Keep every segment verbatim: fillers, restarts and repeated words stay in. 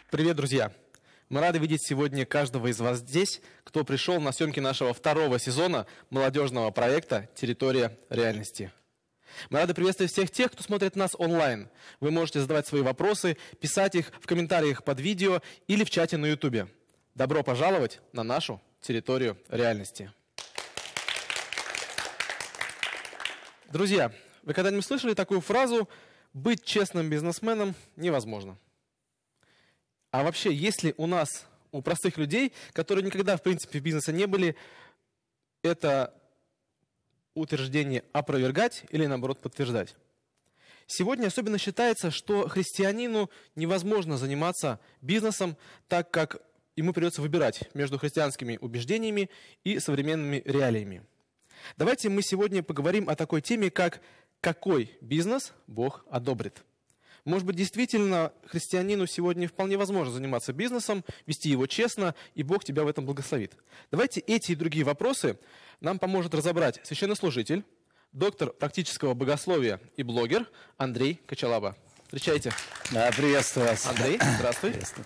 Привет, друзья! Мы рады видеть сегодня каждого из вас здесь, кто пришел на съемки нашего второго сезона молодежного проекта «Территория реальности». Мы рады приветствовать всех тех, кто смотрит нас онлайн. Вы можете задавать свои вопросы, писать их в комментариях под видео или в чате на ютубе. Добро пожаловать на нашу территорию реальности. Друзья, вы когда-нибудь слышали такую фразу «быть честным бизнесменом невозможно»? А вообще, есть ли у нас, у простых людей, которые никогда, в принципе, в бизнесе не были, это утверждение опровергать или, наоборот, подтверждать? Сегодня особенно считается, что христианину невозможно заниматься бизнесом, так как ему придется выбирать между христианскими убеждениями и современными реалиями. Давайте мы сегодня поговорим о такой теме, как «Какой бизнес Бог одобрит?». Может быть, действительно, христианину сегодня вполне возможно заниматься бизнесом, вести его честно, и Бог тебя в этом благословит. Давайте эти и другие вопросы нам поможет разобрать священнослужитель, доктор практического богословия и блогер Андрей Кочалаба. Встречайте. Да, приветствую вас. Андрей, здравствуй. Приветствую.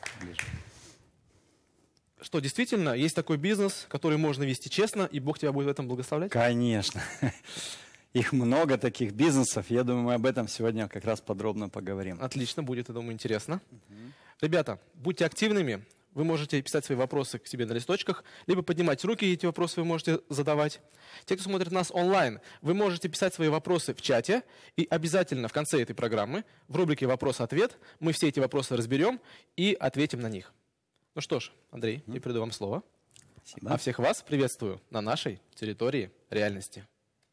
Что, действительно, есть такой бизнес, который можно вести честно, и Бог тебя будет в этом благословлять? Конечно. Их много, таких бизнесов. Я думаю, мы об этом сегодня как раз подробно поговорим. Отлично, будет, я думаю, интересно. Угу. Ребята, будьте активными. Вы можете писать свои вопросы к себе на листочках, либо поднимать руки, и эти вопросы вы можете задавать. Те, кто смотрит нас онлайн, вы можете писать свои вопросы в чате, и обязательно в конце этой программы, в рубрике «Вопрос-ответ», мы все эти вопросы разберем и ответим на них. Ну что ж, Андрей, я передаю вам слово. Спасибо. А всех вас приветствую на нашей территории реальности.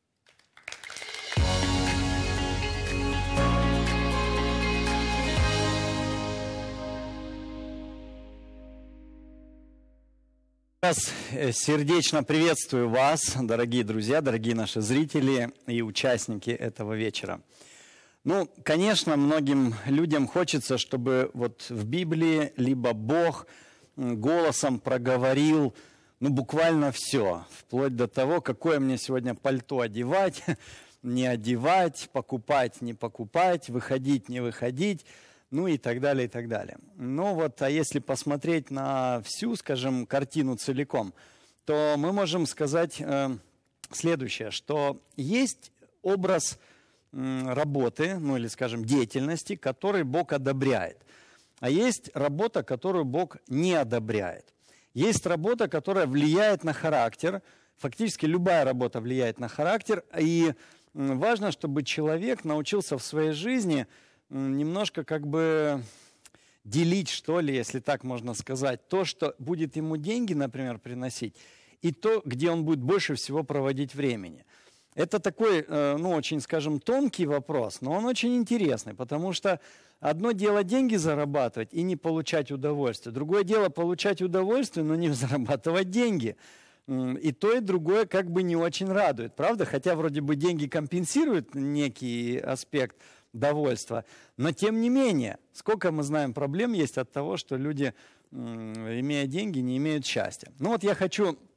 Сердечно приветствую вас, дорогие друзья, дорогие наши зрители и участники этого вечера. Ну, конечно, многим людям хочется, чтобы вот в Библии либо Бог голосом проговорил, ну, буквально все, вплоть до того, какое мне сегодня пальто одевать, не одевать, покупать, не покупать, выходить, не выходить. Ну и так далее, и так далее. Ну вот, а если посмотреть на всю, скажем, картину целиком, то мы можем сказать э, следующее, что есть образ э, работы, ну или, скажем, деятельности, который Бог одобряет. А есть работа, которую Бог не одобряет. Есть работа, которая влияет на характер. Фактически любая работа влияет на характер. И важно, чтобы человек научился в своей жизни немножко как бы делить, что ли, если так можно сказать, то, что будет ему деньги, например, приносить, и то, где он будет больше всего проводить времени. Это такой, ну, очень, скажем, тонкий вопрос, но он очень интересный, потому что одно дело деньги зарабатывать и не получать удовольствие, другое дело получать удовольствие, но не зарабатывать деньги. И то, и другое как бы не очень радует, правда? Хотя вроде бы деньги компенсируют некий аспект довольства, но тем не менее, сколько мы знаем проблем есть от того, что люди, имея деньги, не имеют счастья. Ну вот я хочу